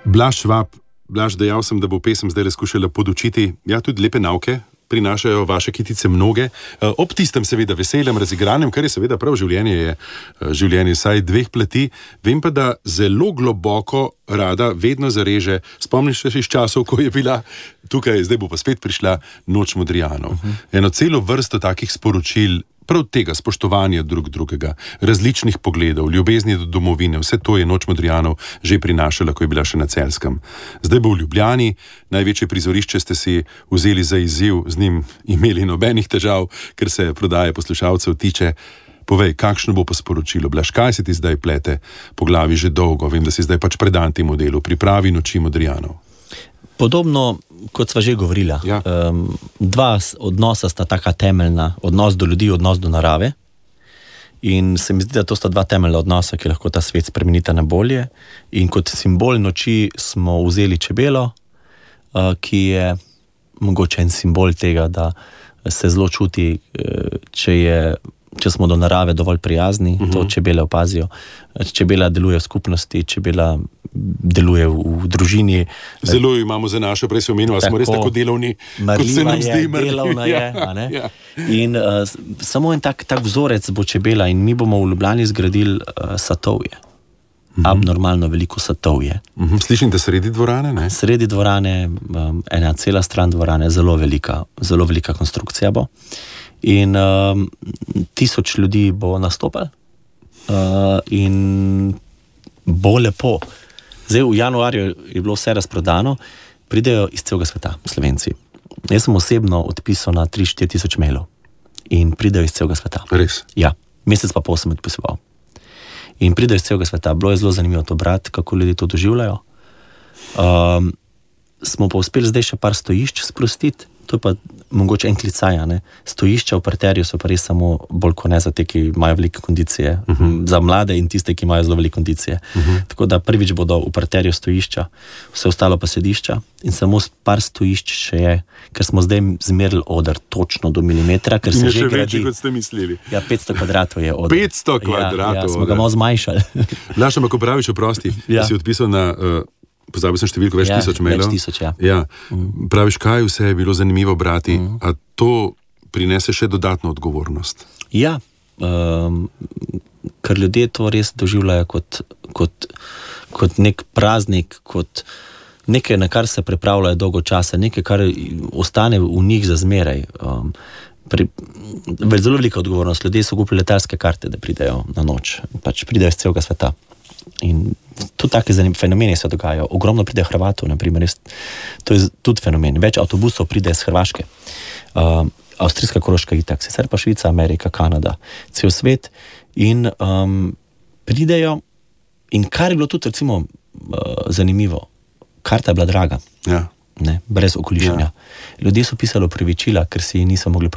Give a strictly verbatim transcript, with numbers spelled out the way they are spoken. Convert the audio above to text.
Blaž Švab, Blaž, dejal sem, da bo pesem zdaj le skušala podučiti, ja, tudi lepe nauke prinašajo vaše kitice mnoge, ob tistem seveda veselem, razigranem, kar je seveda prav življenje, je življenje saj dveh plati. Vem pa, da zelo globoko rada vedno zareže, spomniš se iz časov, ko je bila tukaj, zdaj bo pa spet prišla Noč Modrijanov. Uh-huh. Eno celo vrsto takih sporočil, prav tega spoštovanja drug drugega, različnih pogledov, ljubezni do domovine, vse to je Noč Modrijanov že prinašala, ko je bila še na Celjskem. Zdaj bo v Ljubljani, največje prizorišče ste si vzeli za izziv, z njim imeli nobenih težav, ker se prodaje poslušalcev tiče. Povej, kakšno bo pa sporočilo? Blaž, kaj se ti zdaj plete po glavi že dolgo? Vem, da si zdaj pač predan temu delu, pripravi Noči Modrijanov. Podobno, kot sva že govorila, ja. um, dva odnosa sta taka temeljna, odnos do ljudi, odnos do narave. In se mi zdi, da to sta dva temeljna odnosa, ki lahko ta svet spremenita na bolje. In kot simbol noči smo vzeli čebelo, uh, ki je mogoče en simbol tega, da se zelo čuti, če je če smo do narave dovolj prijazni, uh-huh. to čebele opazijo. Čebela deluje v skupnosti, čebela deluje v, v družini. Zelo imamo za našo, prej se omenila, smo res tako delovni, kot se nam zdi. Delovna je, a ne? Ja. In uh, samo en tak, tak vzorec bo čebela in mi bomo v Ljubljani zgradili uh, satovje. Uh-huh. Abnormalno veliko satovje. Uh-huh. Slišim, da sredi dvorane, ne? Sredi dvorane, um, ena cela stran dvorane, zelo velika, zelo velika konstrukcija bo. In um, tisoč ljudi bo nastopil uh, in bo lepo. Zdaj v januarju je bilo vse razprodano, pridejo iz celega sveta Slovenci. Jaz sem osebno odpisal na tri štiri tisoč mailov in pridejo iz celega sveta. Res? Ja, mesec pa pol sem odpisoval. In pridejo iz celega sveta. Bilo je zelo zanimivo to brati, kako ljudi to doživljajo. Um, smo pa uspeli zdaj še par stojišč sprostiti. To je pa mogoče en klicaja, ne. Stojišča v parterju so pa res samo bolj kot ne za te, ki imajo velike kondicije. Uh-huh. Za mlade in tiste, ki imajo zelo velike kondicije. Uh-huh. Tako da prvič bodo v parterju stojišča, vse ostalo pa sedišča in samo par stojišč še je, ker smo zdaj zmerili oder točno do milimetra, ker se že gradi. Večji, kot ste mislili. Ja, petsto kvadratov je oder. petsto kvadratov. Ja, ja, smo ga malo zmanjšali. Blaž, ampak ko praviš, oprosti, ja. Si odpisal na... Uh, pozabil sem številko, več ja, tisoč mailov. Več tisoč, ja. Ja. Mm. Praviš, kaj vse je bilo zanimivo brati, mm. a to prinese še dodatno odgovornost? Ja, um, ker ljudje to res doživljajo kot, kot, kot nek praznik, kot nekaj, na kar se pripravljajo dolgo časa, nekaj, kar ostane v njih za zmeraj. Um, pri, zelo velika odgovornost. Ljudje so kupili letalske karte, da pridejo na noč. Pač pridejo iz celega sveta. In tudi take zanimive fenomene se dogajajo. Ogromno pride Hrvatov, na primer, to je tudi fenomen. Več avtobusov pride iz Hrvaške. Uh, Avstrijska Koroška itak, sicer pa Švica, Amerika, Kanada, cel svet. In um, pridejo, in kar je bilo tudi recimo uh, zanimivo, karta je bila draga. Ja. Ne, brez okolišanja. Ja. Ljudje so pisali opravičila, ker si niso mogli